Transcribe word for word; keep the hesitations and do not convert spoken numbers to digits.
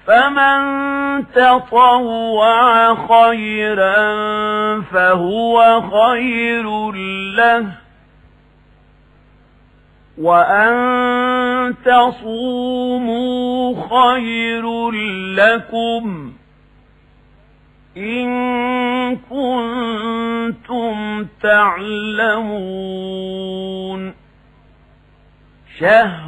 فمن تطوع خيرا فهو خير له، وأن تصوموا خير لكم إن كنتم تعلمون. شهر